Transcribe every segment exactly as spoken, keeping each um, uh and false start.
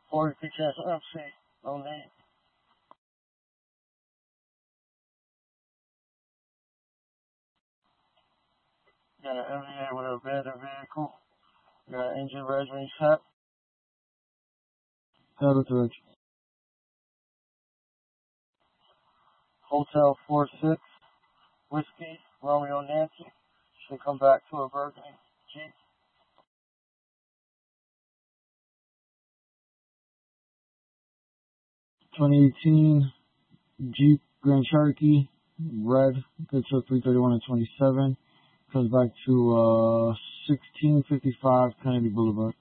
forty-six S F C, no name. Got an M V A with a abandoned vehicle. Got an engine res reset. Title threat. Hotel four six, Whiskey, Romeo Nancy. Should come back to a Burgundy Jeep. twenty eighteen Jeep Grand Cherokee, red, good till three thirty-one and twenty-seven. Comes back to uh, sixteen fifty-five Kennedy Boulevard.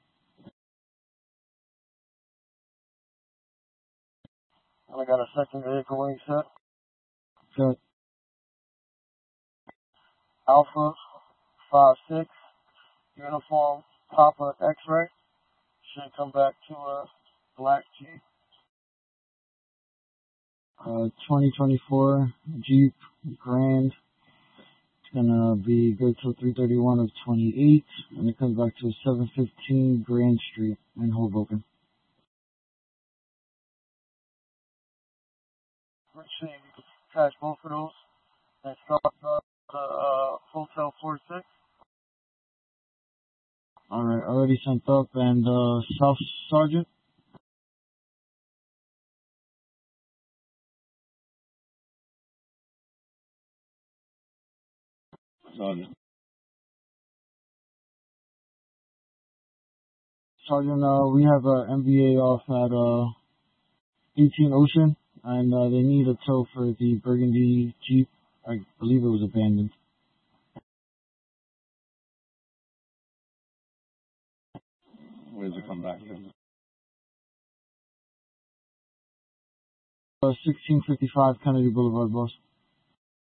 And I got a second vehicle wing set. Got Alpha five six, uniform Papa X-ray. Should come back to a black Jeep. uh, twenty twenty-four Jeep Grand. It's gonna be good till three thirty-one of twenty-eight, and it comes back to seven fifteen Grand Street in Hoboken. Rich saying you can catch both of those and start the uh, Hotel four six. Alright, already sent up, and uh, South Sergeant. Sergeant. Sergeant, uh, we have a M V A off at uh, eighteen Ocean, and uh, they need a tow for the Burgundy Jeep. I believe it was abandoned. Where does it come back to? Uh, sixteen fifty-five Kennedy Boulevard, boss.